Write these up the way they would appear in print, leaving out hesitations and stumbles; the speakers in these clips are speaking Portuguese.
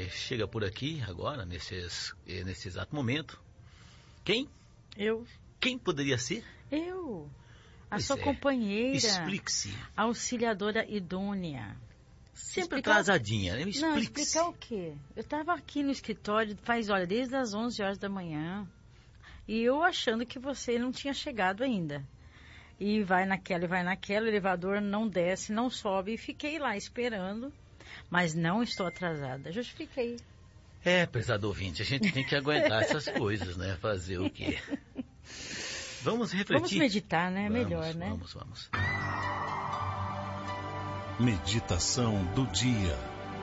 chega por aqui agora, nesse exato momento. Quem? Eu. Quem poderia ser? Eu. A Pois sua é. companheira. Explique-se. Auxiliadora idônea. Sempre Explicar atrasadinha, né? Não, Explique-se. explicar o quê? Eu estava aqui no escritório desde as 11 horas da manhã. E eu achando que você não tinha chegado ainda. E vai naquela, o elevador não desce, não sobe. E fiquei lá esperando, mas não estou atrasada. Justifiquei. Prezado ouvinte, a gente tem que aguentar essas coisas, né? Fazer o quê? Vamos refletir. Vamos meditar, né? Vamos, Melhor, né? Vamos. Meditação do dia.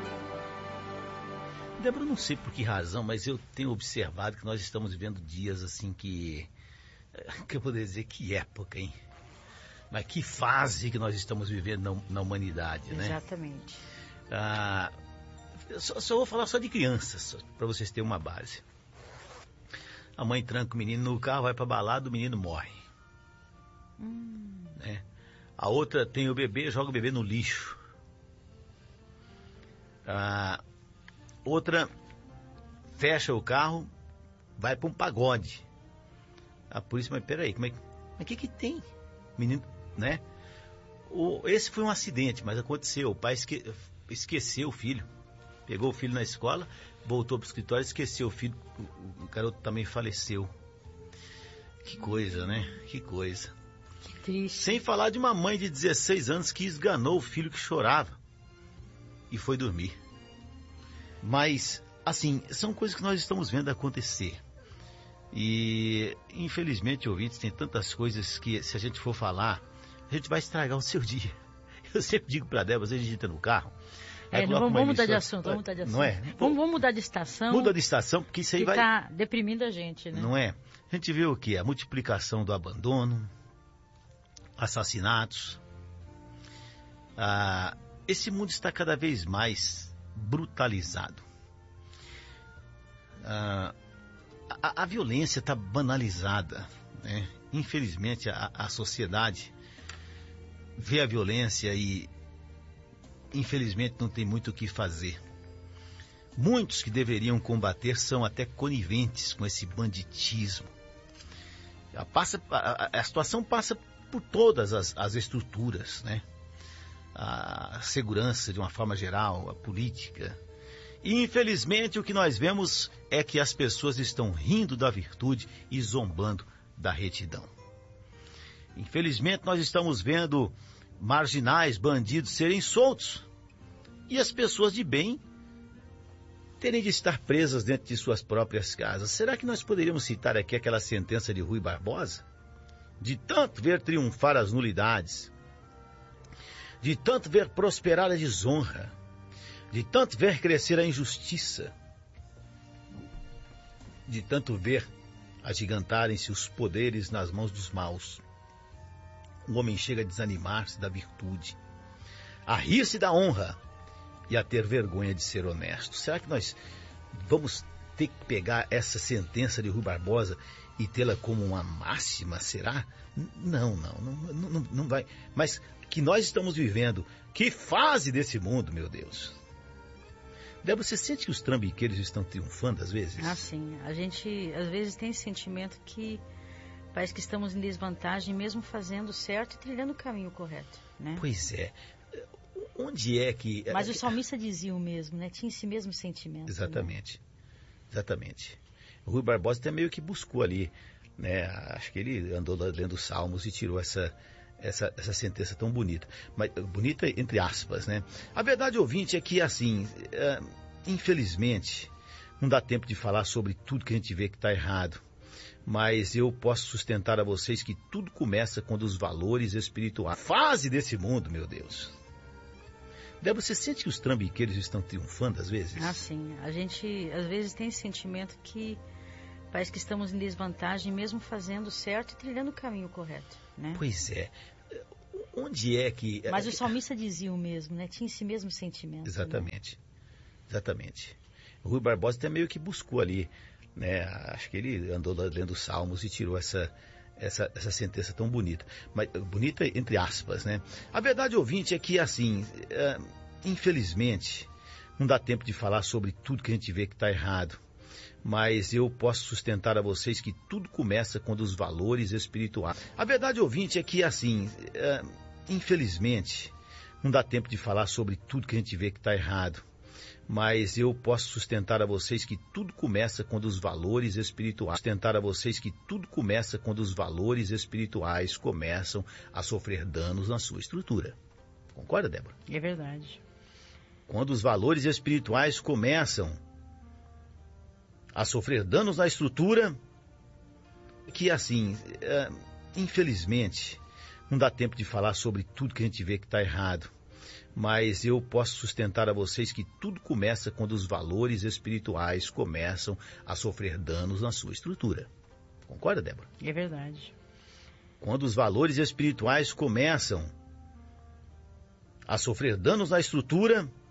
Débora, não sei por que razão, mas eu tenho observado que nós estamos vivendo dias assim que eu poderia dizer que época, hein? Mas que fase que nós estamos vivendo na humanidade, né? Exatamente. Só vou falar só de crianças, para vocês terem uma base. A mãe tranca o menino no carro, vai pra balada, o menino morre. Né? A outra tem o bebê, joga o bebê no lixo. A outra fecha o carro, vai para um pagode. A polícia, mas peraí, mas o que tem? Menino, né? Esse foi um acidente, mas aconteceu. O pai esqueceu o filho. Pegou o filho na escola, voltou pro escritório, esqueceu o filho. O garoto também faleceu. Que coisa, né? Que coisa. Que triste. Sem falar de uma mãe de 16 anos que esganou o filho que chorava e foi dormir. Mas, assim, são coisas que nós estamos vendo acontecer. E, infelizmente, ouvintes, tem tantas coisas que, se a gente for falar, a gente vai estragar o seu dia. Eu sempre digo para Débora, às vezes a gente entra no carro. Vamos mudar de assunto, Não é? Vamos mudar de estação. Muda de estação, porque isso aí vai... tá deprimindo a gente, né? Não é? A gente vê o que? A multiplicação do abandono, assassinatos. Esse mundo está cada vez mais brutalizado. A violência está banalizada, né? Infelizmente, a sociedade vê a violência e, infelizmente, não tem muito o que fazer. Muitos que deveriam combater são até coniventes com esse banditismo. A situação passa por todas as estruturas, né? A segurança de uma forma geral, a política. E, infelizmente, o que nós vemos é que as pessoas estão rindo da virtude e zombando da retidão. Infelizmente, nós estamos vendo marginais, bandidos serem soltos e as pessoas de bem terem de estar presas dentro de suas próprias casas. Será que nós poderíamos citar aqui aquela sentença de Rui Barbosa? De tanto ver triunfar as nulidades, de tanto ver prosperar a desonra, de tanto ver crescer a injustiça, de tanto ver agigantarem-se os poderes nas mãos dos maus, o homem chega a desanimar-se da virtude, a rir-se da honra e a ter vergonha de ser honesto. Será que nós vamos ter que pegar essa sentença de Rui Barbosa e tê-la como uma máxima, será? Não vai. Mas que nós estamos vivendo, que fase desse mundo, meu Deus. Débora, você sente que os trambiqueiros estão triunfando às vezes? Sim. A gente, às vezes, tem esse sentimento que parece que estamos em desvantagem, mesmo fazendo certo e trilhando o caminho correto, né? Pois é. Onde é que... Mas o salmista dizia o mesmo, né? Tinha esse mesmo sentimento. Exatamente. Né? Exatamente. O Rui Barbosa até meio que buscou ali, né? Acho que ele andou lendo os salmos e tirou essa sentença tão bonita. Mas, bonita entre aspas, né? A verdade, ouvinte, é que, assim, infelizmente, não dá tempo de falar sobre tudo que a gente vê que está errado. Mas eu posso sustentar a vocês que tudo começa quando os valores espirituais... Fase desse mundo, meu Deus. Débora, você sente que os trambiqueiros estão triunfando às vezes? Sim. A gente, às vezes, tem esse sentimento que parece que estamos em desvantagem, mesmo fazendo certo e trilhando o caminho correto, né? Pois é. Onde é que... Mas o salmista dizia o mesmo, né? Tinha esse mesmo sentimento. Exatamente. Né? Exatamente. O Rui Barbosa até meio que buscou ali, né? Acho que ele andou lendo os salmos e tirou essa sentença tão bonita. Mas, bonita entre aspas, né? A verdade, ouvinte, é que, assim, infelizmente, Não dá tempo de falar sobre tudo que a gente vê que está errado, mas eu posso sustentar a vocês que tudo começa quando os valores espirituais... A verdade, ouvinte, é que, assim, infelizmente, não dá tempo de falar sobre tudo que a gente vê que está errado, mas eu posso sustentar a vocês que tudo começa quando os valores espirituais... Sustentar a vocês que tudo começa quando os valores espirituais começam a sofrer danos na sua estrutura. Concorda, Débora? É verdade. Quando os valores espirituais começam a sofrer danos na estrutura, que assim, infelizmente, não dá tempo de falar sobre tudo que a gente vê que está errado, mas eu posso sustentar a vocês que tudo começa quando os valores espirituais começam a sofrer danos na sua estrutura. Concorda, Débora? É verdade. Quando os valores espirituais começam a sofrer danos na estrutura,